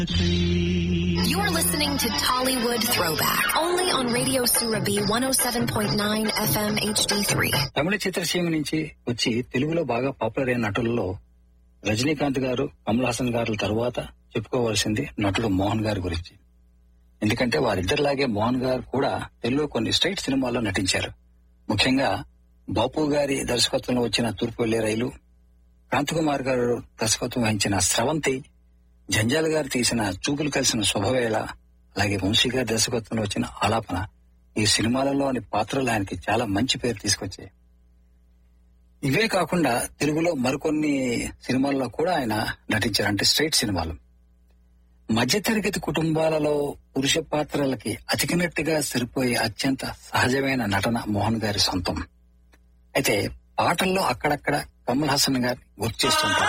You're listening to Tollywood Throwback, only on Radio Surabhi 107.9 FM HD3. తమిళ చిత్రసీమ నుంచి వచ్చి తెలుగులో బాగా పాపులర్ అయిన నటులలో రజనీకాంత్ గారు, కమల్ హాసన్ గారు తర్వాత చెప్పుకోవాల్సింది నటుడు మోహన్ గారి గురించి. ఎందుకంటే వారిద్దరిలాగే మోహన్ గారు కూడా తెలుగులో కొన్ని స్ట్రైట్ సినిమాల్లో నటించారు. ముఖ్యంగా బాపు గారి దర్శకత్వంలో వచ్చిన తూర్పు వెళ్లే రైలు, కాంతకుమార్ గారు దర్శకత్వం వహించిన స్రవంతి, జంజాల్ గారు తీసిన చూపులు కలిసిన శుభవేళ, అలాగే వంశీ గారి దర్శకత్వంలో వచ్చిన ఆలాపన, ఈ సినిమాలలోని పాత్రలు ఆయనకి చాలా మంచి పేరు తీసుకొచ్చాయి. ఇవే కాకుండా తెలుగులో మరికొన్ని సినిమాల్లో కూడా ఆయన నటించారు, అంటే స్ట్రైట్ సినిమాలు. మధ్యతరగతి కుటుంబాలలో పురుష పాత్రలకి అతికినట్టుగా సరిపోయే అత్యంత సహజమైన నటన మోహన్ గారి సొంతం. అయితే పాటల్లో అక్కడక్కడ కమల్ హాసన్ గారిని గుర్తు చేస్తుంటారు.